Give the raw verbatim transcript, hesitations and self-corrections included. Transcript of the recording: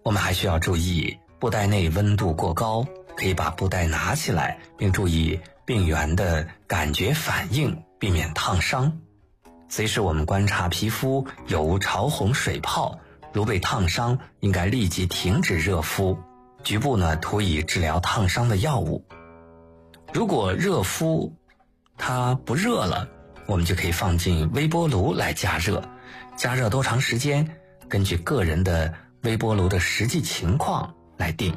我们还需要注意布袋内温度过高，可以把布袋拿起来，并注意病原的感觉反应，避免烫伤。随时我们观察皮肤有无潮红水泡，如被烫伤，应该立即停止热敷，局部呢涂以治疗烫伤的药物。如果热敷它不热了，我们就可以放进微波炉来加热，加热多长时间，根据个人的微波炉的实际情况来定。